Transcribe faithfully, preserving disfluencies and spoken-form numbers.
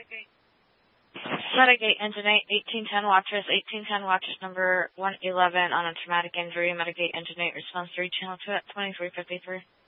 Medigate Engine eight, eighteen ten Watchers, eighteen ten Watchers number one eleven on a traumatic injury. Medigate Engine eight, response three, channel two at twenty-three fifty-three.